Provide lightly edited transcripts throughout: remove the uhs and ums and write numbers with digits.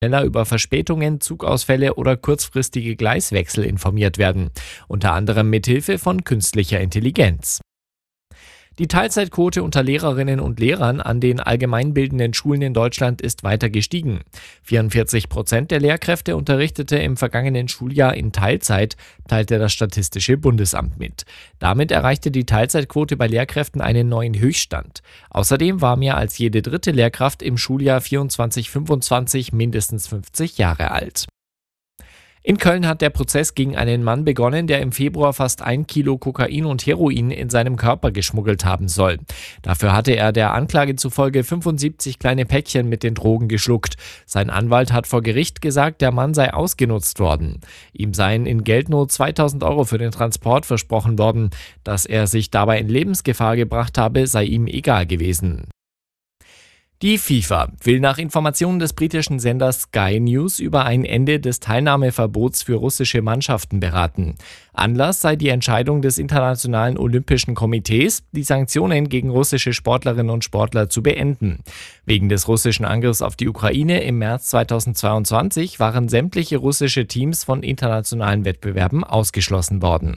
schneller über Verspätungen, Zugausfälle oder kurzfristige Gleiswechsel informiert werden, unter anderem mithilfe von künstlicher Intelligenz. Die Teilzeitquote unter Lehrerinnen und Lehrern an den allgemeinbildenden Schulen in Deutschland ist weiter gestiegen. 44% der Lehrkräfte unterrichtete im vergangenen Schuljahr in Teilzeit, teilte das Statistische Bundesamt mit. Damit erreichte die Teilzeitquote bei Lehrkräften einen neuen Höchststand. Außerdem war mehr als jede dritte Lehrkraft im Schuljahr 24/25 mindestens 50 Jahre alt. In Köln hat der Prozess gegen einen Mann begonnen, der im Februar fast 1 Kilo Kokain und Heroin in seinem Körper geschmuggelt haben soll. Dafür hatte er der Anklage zufolge 75 kleine Päckchen mit den Drogen geschluckt. Sein Anwalt hat vor Gericht gesagt, der Mann sei ausgenutzt worden. Ihm seien in Geldnot 2.000 € für den Transport versprochen worden. Dass er sich dabei in Lebensgefahr gebracht habe, sei ihm egal gewesen. Die FIFA will nach Informationen des britischen Senders Sky News über ein Ende des Teilnahmeverbots für russische Mannschaften beraten. Anlass sei die Entscheidung des Internationalen Olympischen Komitees, die Sanktionen gegen russische Sportlerinnen und Sportler zu beenden. Wegen des russischen Angriffs auf die Ukraine im März 2022 waren sämtliche russische Teams von internationalen Wettbewerben ausgeschlossen worden.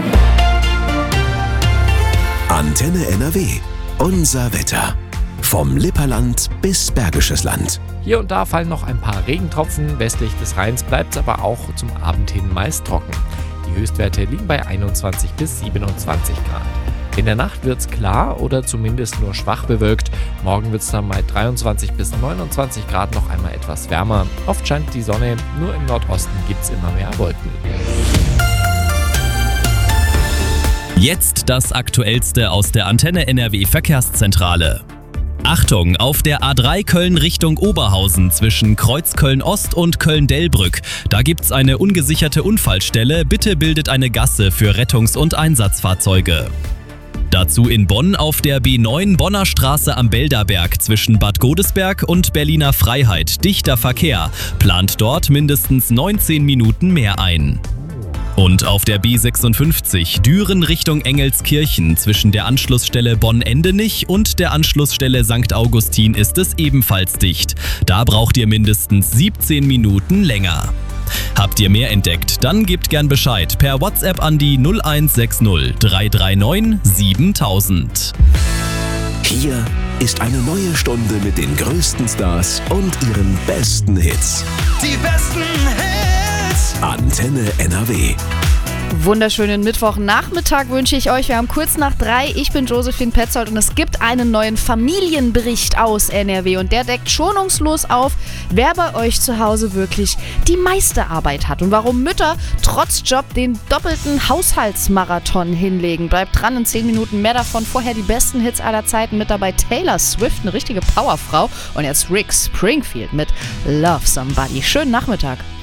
Antenne NRW. Unser Wetter. Vom Lipperland bis Bergisches Land. Hier und da fallen noch ein paar Regentropfen. Westlich des Rheins bleibt es aber auch zum Abend hin meist trocken. Die Höchstwerte liegen bei 21 bis 27 Grad. In der Nacht wird es klar oder zumindest nur schwach bewölkt. Morgen wird es dann bei 23 bis 29 Grad noch einmal etwas wärmer. Oft scheint die Sonne, nur im Nordosten gibt es immer mehr Wolken. Jetzt das Aktuellste aus der Antenne NRW Verkehrszentrale. Achtung, auf der A3 Köln Richtung Oberhausen zwischen Kreuzköln-Ost und Köln-Dellbrück. Da gibt's eine ungesicherte Unfallstelle. Bitte bildet eine Gasse für Rettungs- und Einsatzfahrzeuge. Dazu in Bonn auf der B9 Bonner Straße am Belderberg zwischen Bad Godesberg und Berliner Freiheit. Dichter Verkehr. Plant dort mindestens 19 Minuten mehr ein. Und auf der B56 Düren Richtung Engelskirchen zwischen der Anschlussstelle Bonn-Endenich und der Anschlussstelle St. Augustin ist es ebenfalls dicht. Da braucht ihr mindestens 17 Minuten länger. Habt ihr mehr entdeckt? Dann gebt gern Bescheid per WhatsApp an die 0160 339 7000. Hier ist eine neue Stunde mit den größten Stars und ihren besten Hits. Die besten Hits! Antenne NRW. Wunderschönen Mittwochnachmittag wünsche ich euch. Wir haben kurz nach 3. Ich bin Josephine Petzold und es gibt einen neuen Familienbericht aus NRW und der deckt schonungslos auf, wer bei euch zu Hause wirklich die meiste Arbeit hat und warum Mütter trotz Job den doppelten Haushaltsmarathon hinlegen. Bleibt dran, in 10 Minuten mehr davon. Vorher die besten Hits aller Zeiten mit dabei. Taylor Swift, eine richtige Powerfrau, und jetzt Rick Springfield mit Love Somebody. Schönen Nachmittag.